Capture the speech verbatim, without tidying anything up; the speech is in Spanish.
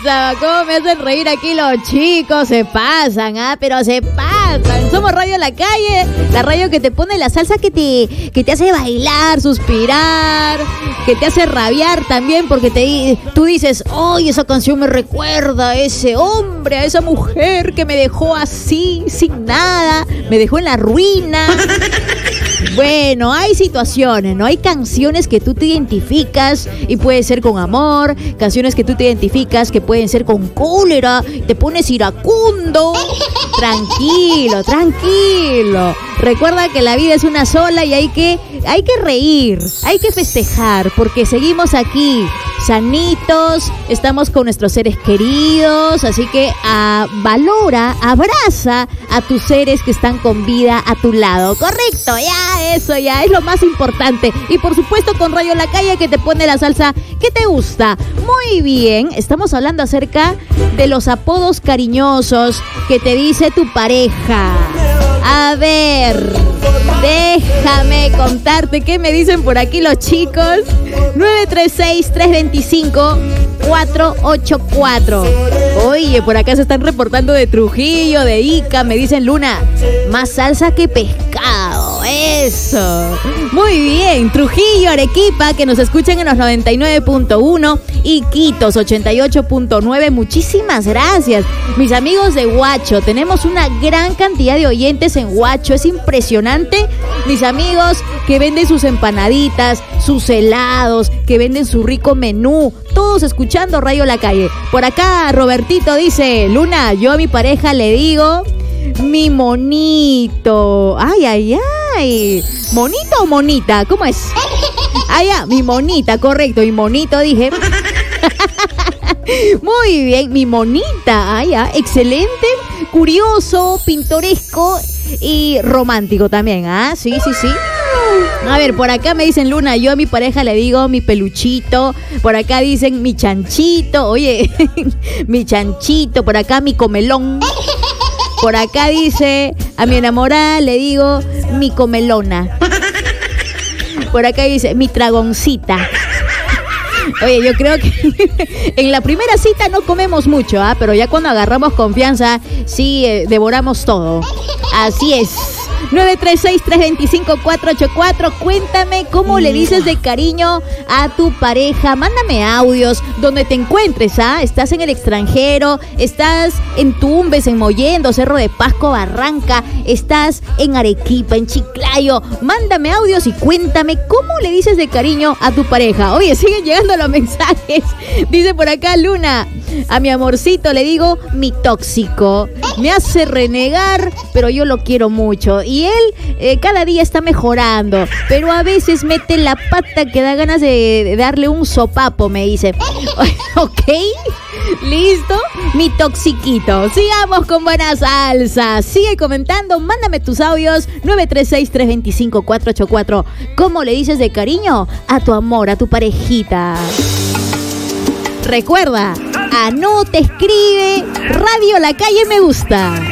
risa! ¿Cómo me hacen reír aquí los chicos? Se pasan, ¿ah? Pero se pasan. Somos Radio La Calle, la radio que te pone la salsa que te, que te hace bailar, suspirar, que te hace rabiar también, porque te, tú dices, ¡ay, esa canción me recuerda a ese hombre, a esa mujer que me dejó así, sin nada, me dejó en la ruina! Bueno, hay situaciones, ¿no? Hay canciones que tú te identificas y puede ser con amor, canciones que tú te identificas que pueden ser con cólera, te pones iracundo. Tranquilo, tranquilo. Recuerda que la vida es una sola y hay que, hay que reír, hay que festejar, porque seguimos aquí, sanitos, estamos con nuestros seres queridos, así que ah, valora, abraza a tus seres que están con vida a tu lado. Correcto, ya, eso ya es lo más importante. Y por supuesto con Radio La Calle, que te pone la salsa que te gusta. Muy bien, estamos hablando acerca de los apodos cariñosos que te dice tu pareja. A ver, déjame contarte qué me dicen por aquí los chicos. nueve tres seis, tres dos cinco, cuatro ocho cuatro. Oye, por acá se están reportando de Trujillo, de Ica. Me dicen, Luna, más salsa que pescado. Eso. Muy bien. Trujillo, Arequipa, que nos escuchan en los noventa y nueve punto uno. Y Quitos, ochenta y ocho punto nueve. Muchísimas gracias. Mis amigos de Huacho, tenemos una gran cantidad de oyentes en Huacho. Es impresionante. Mis amigos que venden sus empanaditas, sus helados, que venden su rico menú. Todos escuchando Radio La Calle. Por acá Robertito dice, Luna, yo a mi pareja le digo mi monito. Ay, ay, ay. ¿Monito o monita? ¿Cómo es? Ah, ya, mi monita, correcto. Mi monito, dije. Muy bien, mi monita. Ah, ya, excelente, curioso, pintoresco y romántico también. Ah, sí, sí, sí. A ver, por acá me dicen, Luna, yo a mi pareja le digo mi peluchito. Por acá dicen mi chanchito. Oye, mi chanchito. Por acá mi comelón. Por acá dice, a mi enamorada le digo mi comelona. Por acá dice, mi dragoncita. Oye, yo creo que en la primera cita no comemos mucho, ¿ah? Pero ya cuando agarramos confianza, sí, eh, devoramos todo. Así es. nueve tres seis, tres dos cinco, cuatro ocho cuatro. Cuéntame cómo le dices de cariño a tu pareja. Mándame audios donde te encuentres, ¿ah? Estás en el extranjero, estás en Tumbes, en Mollendo, Cerro de Pasco, Barranca, estás en Arequipa, en Chiclayo. Mándame audios y cuéntame cómo le dices de cariño a tu pareja. Oye, siguen llegando los mensajes. Dice por acá Luna, a mi amorcito le digo mi tóxico. Me hace renegar, pero yo lo quiero mucho. Y él eh, cada día está mejorando, pero a veces mete la pata que da ganas de, de darle un sopapo, me dice. ¿Ok? ¿Listo? Mi toxiquito. Sigamos con buena salsa. Sigue comentando, mándame tus audios. nueve tres seis, tres dos cinco, cuatro ocho cuatro. ¿Cómo le dices de cariño a tu amor, a tu parejita? Recuerda, anota, escribe, Radio La Calle me gusta.